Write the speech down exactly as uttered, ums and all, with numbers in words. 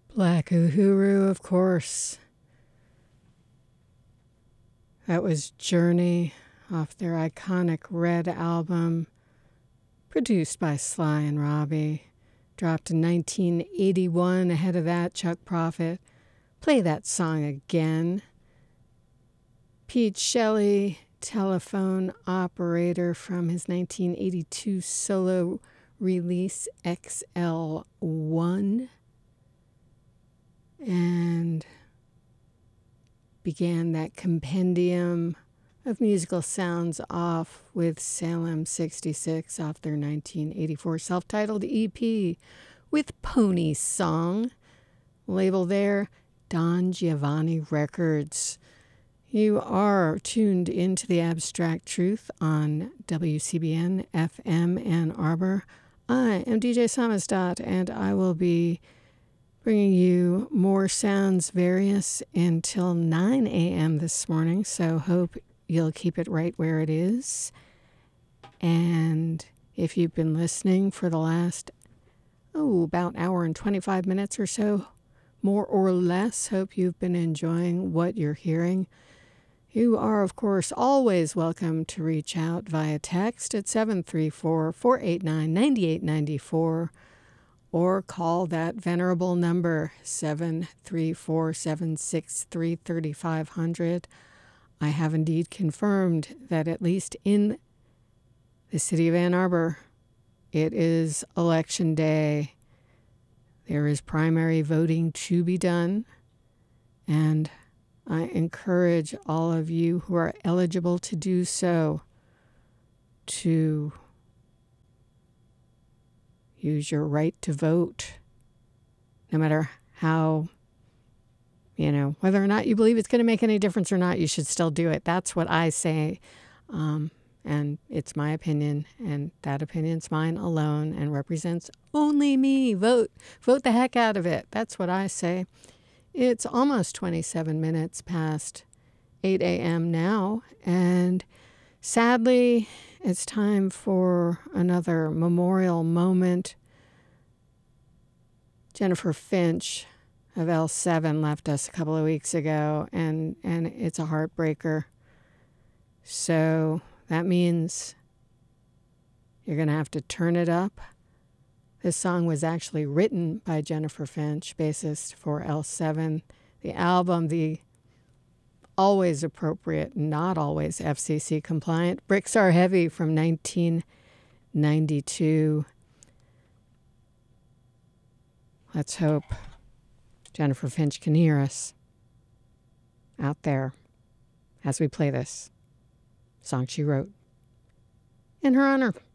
Black Uhuru, of course. That was Journey off their iconic Red album, produced by Sly and Robbie. Dropped in nineteen eighty-one. Ahead of that, Chuck Prophet. Play That Song Again. Pete Shelley, Telephone Operator, from his nineteen eighty-two solo release X L one. And began that compendium of musical sounds off with Salem sixty-six off their nineteen eighty-four self-titled E P with Pony Song. Label there, Don Giovanni Records. You are tuned into the Abstract Truth on W C B N F M Ann Arbor. I am D J Samizdat, and I will be bringing you more sounds various until nine a.m. this morning, so hope you'll keep it right where it is. And if you've been listening for the last, oh, about hour and twenty-five minutes or so, more or less, hope you've been enjoying what you're hearing. You are, of course, always welcome to reach out via text at seven three four, four eight nine, nine eight nine four or call that venerable number, seven three four, seven six three, three five zero zero. I have indeed confirmed that at least in the city of Ann Arbor, it is election day. There is primary voting to be done, and I encourage all of you who are eligible to do so to use your right to vote, no matter how, you know, whether or not you believe it's going to make any difference or not, you should still do it. That's what I say, um, and it's my opinion, and that opinion's mine alone and represents only me. Vote. Vote the heck out of it. That's what I say. It's almost twenty-seven minutes past eight a.m. now, and sadly, it's time for another memorial moment. Jennifer Finch of L seven left us a couple of weeks ago, and, and it's a heartbreaker. So that means you're going to have to turn it up. This song was actually written by Jennifer Finch, bassist for L seven. The album, the always appropriate, not always F C C compliant, Bricks Are Heavy from nineteen ninety-two. Let's hope Jennifer Finch can hear us out there as we play this song she wrote in her honor.